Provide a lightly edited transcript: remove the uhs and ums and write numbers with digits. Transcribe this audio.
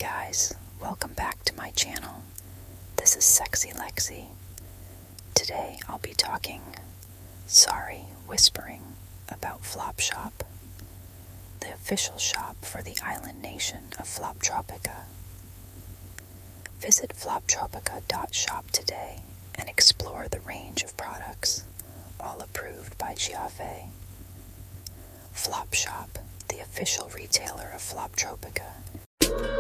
guys, welcome back to my channel. This is Sexy Lexi. Today I'll be whispering about Flopshop, the official shop for the island nation of Floptropica. Visit floptropica.shop today and explore the range of products, all approved by Giave. Flopshop, the official retailer of Floptropica.